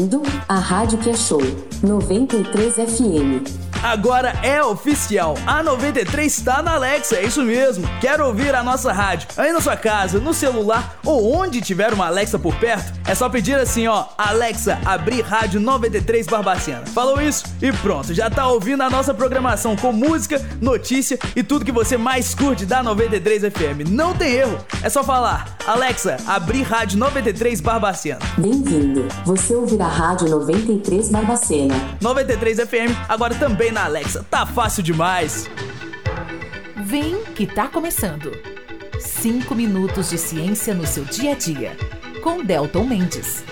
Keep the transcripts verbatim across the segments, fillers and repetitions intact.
Do a Rádio que é show, noventa e três F M. Agora é oficial, a noventa e três está na Alexa, é isso mesmo. Quer ouvir a nossa rádio aí na sua casa, no celular ou onde tiver uma Alexa por perto? É só pedir assim, ó, Alexa, abrir rádio noventa e três Barbacena. Falou isso e pronto, já tá ouvindo a nossa programação com música, notícia e tudo que você mais curte da noventa e três F M. Não tem erro, é só falar, Alexa, abrir rádio noventa e três Barbacena. Bem-vindo, você ouvirá a rádio noventa e três Barbacena. noventa e três F M, agora também na Alexa, tá fácil demais. Vem que tá começando. Cinco minutos de ciência no seu dia a dia, com Delton Mendes.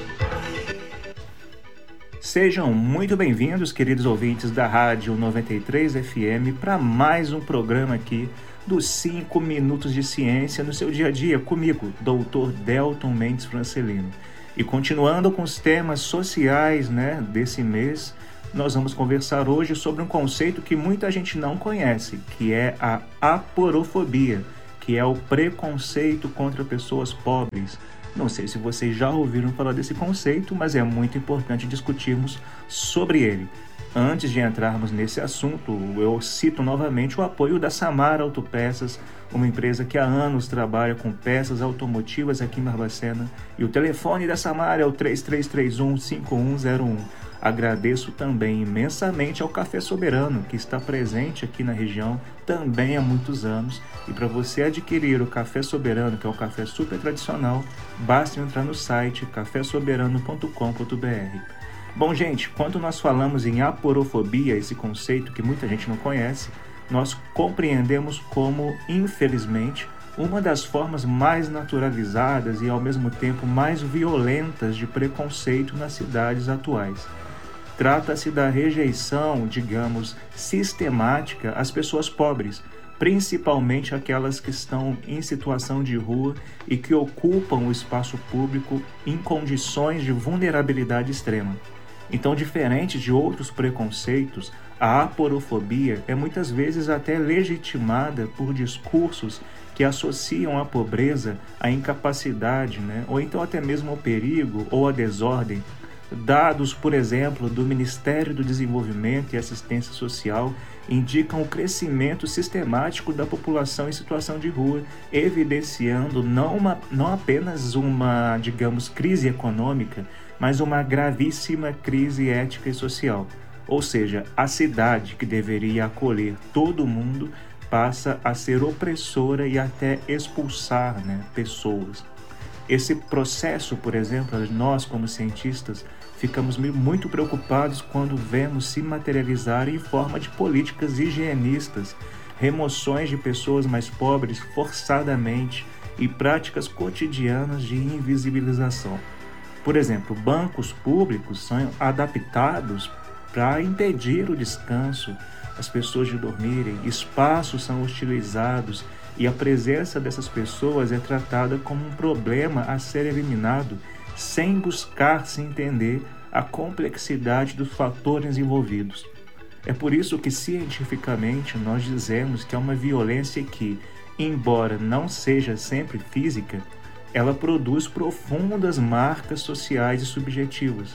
Sejam muito bem-vindos, queridos ouvintes da Rádio noventa e três F M, para mais um programa aqui dos cinco minutos de ciência no seu dia a dia, comigo, doutor Delton Mendes Francelino. E continuando com os temas sociais, né, desse mês, nós vamos conversar hoje sobre um conceito que muita gente não conhece, que é a aporofobia, que é o preconceito contra pessoas pobres. Não sei se vocês já ouviram falar desse conceito, mas é muito importante discutirmos sobre ele. Antes de entrarmos nesse assunto, eu cito novamente o apoio da Samara Autopeças, uma empresa que há anos trabalha com peças automotivas aqui em Barbacena, e o telefone da Samara é o três três três um, cinco um zero um. Agradeço também imensamente ao Café Soberano, que está presente aqui na região também há muitos anos. E para você adquirir o Café Soberano, que é um café super tradicional, basta entrar no site café soberano ponto com ponto b r. Bom, gente, quando nós falamos em aporofobia, esse conceito que muita gente não conhece, nós compreendemos como, infelizmente, uma das formas mais naturalizadas e, ao mesmo tempo, mais violentas de preconceito nas cidades atuais. Trata-se da rejeição, digamos, sistemática às pessoas pobres, principalmente aquelas que estão em situação de rua e que ocupam o espaço público em condições de vulnerabilidade extrema. Então, diferente de outros preconceitos, a aporofobia é muitas vezes até legitimada por discursos que associam a pobreza à incapacidade, né? Ou então até mesmo ao perigo ou à desordem. Dados, por exemplo, do Ministério do Desenvolvimento e Assistência Social indicam o crescimento sistemático da população em situação de rua, evidenciando não, uma, não apenas uma, digamos, crise econômica, mas uma gravíssima crise ética e social. Ou seja, a cidade, que deveria acolher todo mundo, passa a ser opressora e até expulsar, né, pessoas. Esse processo, por exemplo, nós como cientistas ficamos muito preocupados quando vemos se materializar em forma de políticas higienistas, remoções de pessoas mais pobres forçadamente e práticas cotidianas de invisibilização. Por exemplo, bancos públicos são adaptados para impedir o descanso, as pessoas de dormirem, espaços são hostilizados e a presença dessas pessoas é tratada como um problema a ser eliminado sem buscar se entender a complexidade dos fatores envolvidos. É por isso que cientificamente nós dizemos que é uma violência que, embora não seja sempre física, ela produz profundas marcas sociais e subjetivas.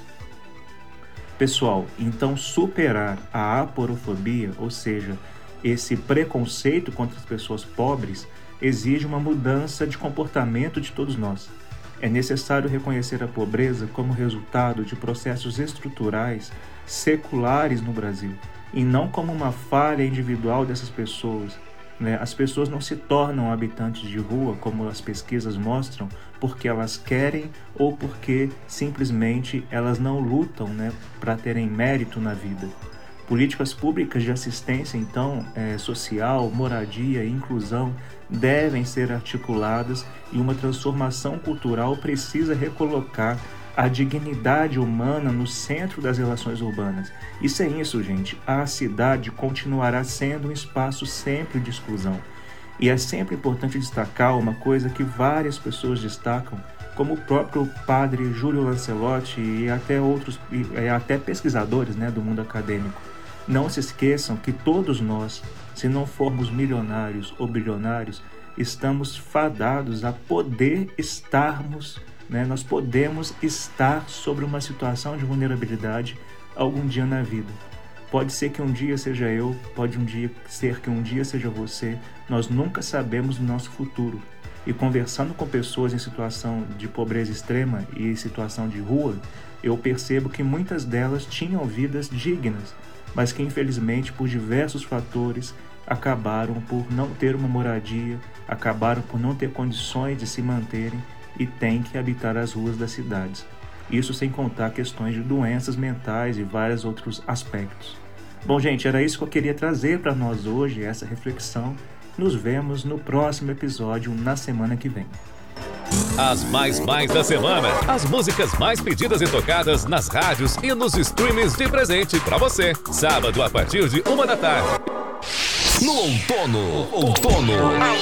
Pessoal, então superar a aporofobia, ou seja, esse preconceito contra as pessoas pobres, exige uma mudança de comportamento de todos nós. É necessário reconhecer a pobreza como resultado de processos estruturais, seculares no Brasil, e não como uma falha individual dessas pessoas. Né? As pessoas não se tornam habitantes de rua, como as pesquisas mostram, porque elas querem ou porque simplesmente elas não lutam, né, para terem mérito na vida. Políticas públicas de assistência, então, é, social, moradia e inclusão devem ser articuladas e uma transformação cultural precisa recolocar a dignidade humana no centro das relações urbanas. E sem isso, gente, a cidade continuará sendo um espaço sempre de exclusão. E é sempre importante destacar uma coisa que várias pessoas destacam, como o próprio padre Júlio Lancelotti e até outros, e até pesquisadores, né, do mundo acadêmico. Não se esqueçam que todos nós, se não formos milionários ou bilionários, estamos fadados a poder estarmos né? Nós podemos estar sobre uma situação de vulnerabilidade algum dia na vida. Pode ser que um dia seja eu, pode um dia ser que um dia seja você. Nós nunca sabemos do nosso futuro. E conversando com pessoas em situação de pobreza extrema e em situação de rua, eu percebo que muitas delas tinham vidas dignas, mas que infelizmente por diversos fatores acabaram por não ter uma moradia, acabaram por não ter condições de se manterem e têm que habitar as ruas das cidades. Isso sem contar questões de doenças mentais e vários outros aspectos. Bom, gente, era isso que eu queria trazer para nós hoje, essa reflexão. Nos vemos no próximo episódio, na semana que vem. As mais mais da semana. As músicas mais pedidas e tocadas nas rádios e nos streamings de presente para você. Sábado a partir de uma da tarde. No outono, outono.